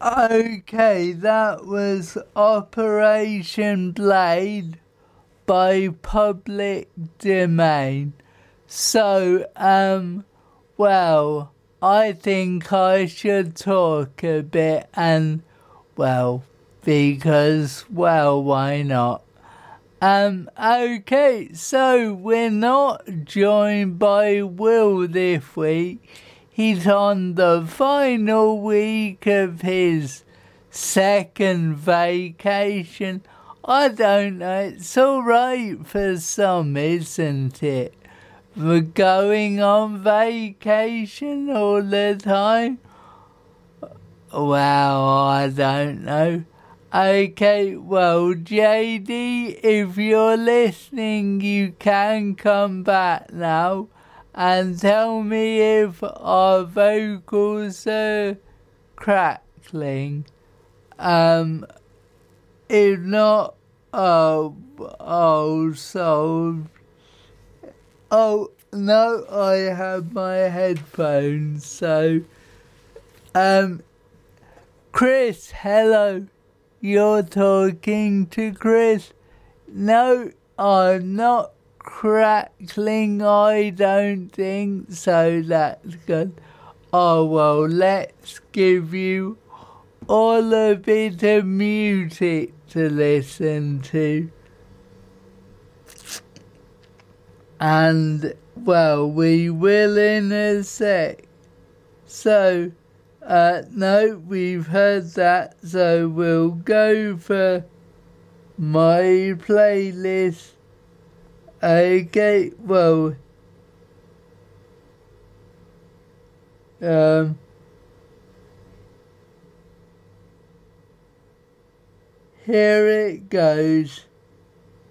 Okay, that was Operation Blade by Public Domain. So, well, I think I should talk a bit because, why not? Okay, so we're not joined by Will this week. He's on the final week of his second vacation. I don't know, it's alright for some, isn't it? For going on vacation all the time? Well, I don't know. Okay, well, JD, if you're listening, you can come back now and tell me if our vocals are crackling. If not, oh, no, I have my headphones, so, Chris, hello. You're talking to Chris. No, I'm not crackling, I don't think, so that's good. Oh, well, let's give you all a bit of music to listen to. And, well, we will in a sec. So, no, we've heard that, so we'll go for my playlist. Okay, well, here it goes.